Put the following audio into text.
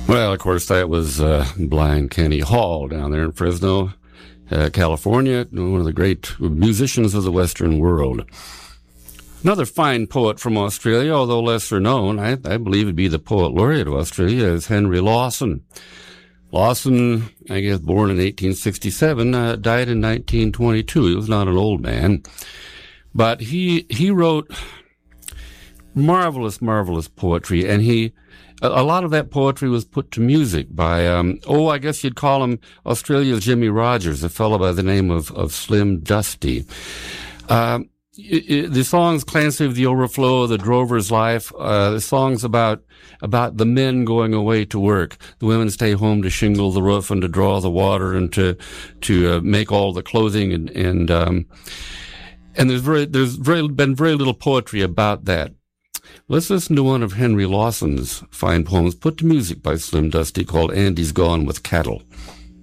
Well, of course, that was Blind Kenny Hall down there in Fresno, California, one of the great musicians of the Western world. Another fine poet from Australia, although lesser known, I believe would be the poet laureate of Australia, is Henry Lawson. Lawson, I guess, born in 1867, died in 1922. He was not an old man, but he wrote marvelous poetry, and a lot of that poetry was put to music by, I guess you'd call him Australia's Jimmy Rogers, a fellow by the name of Slim Dusty. The songs Clancy of the Overflow, The Drover's Life, the songs about the men going away to work. The women stay home to shingle the roof and to draw the water and to make all the clothing and there's been very little poetry about that. Let's listen to one of Henry Lawson's fine poems put to music by Slim Dusty called Andy's Gone with Cattle.